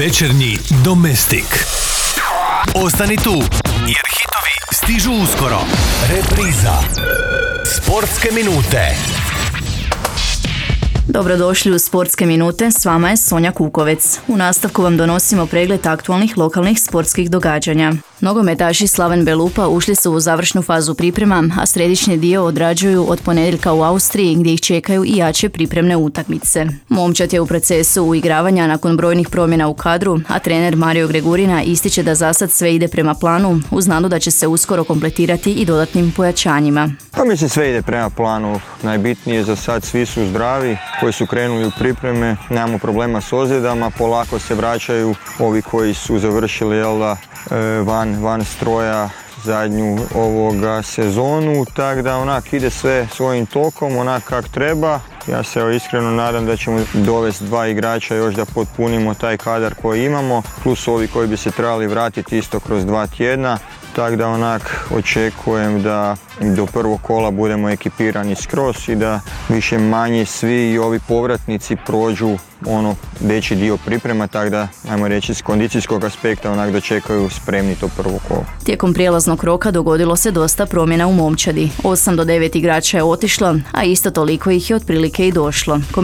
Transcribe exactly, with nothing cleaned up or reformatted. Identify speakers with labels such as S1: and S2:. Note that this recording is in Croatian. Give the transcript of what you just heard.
S1: Večernji Domestik. Ostani tu, jer hitovi stižu uskoro. Repriza. Sportske minute.
S2: Dobrodošli u Sportske minute, s vama je Sonja Kukovec. U nastavku vam donosimo pregled aktualnih lokalnih sportskih događanja. Nogometaši Slaven Belupa ušli su u završnu fazu priprema, a središnji dio odrađuju od ponedjeljka u Austriji, gdje ih čekaju i jače pripremne utakmice. Momčad je u procesu uigravanja nakon brojnih promjena u kadru, a trener Mario Gregurina ističe da zasad sve ide prema planu, uz nadu da će se uskoro kompletirati i dodatnim pojačanjima.
S3: Pa mislim sve ide prema planu. Najbitnije za sad svi su zdravi, koji su krenuli u pripreme, nemamo problema s ozljedama, polako se vraćaju ovi koji su završili jel da, van, van stroja zadnju ovoga sezonu, tako da onak ide sve svojim tokom, onak kak treba. Ja se evo, iskreno nadam da ćemo dovesti dva igrača još da potpunimo taj kadar koji imamo, plus ovi koji bi se trebali vratiti isto kroz dva tjedna. Tako da onak očekujem da do prvog kola budemo ekipirani skroz i da više manje svi i ovi povratnici prođu ono veći dio priprema, tako da ajmo reći s kondicijskog aspekta onak dočekaju spremni to prvo kolo.
S2: Tijekom prijelaznog roka dogodilo se dosta promjena u momčadi. osam do devet igrača je otišlo, a isto toliko ih je otprilike i došlo.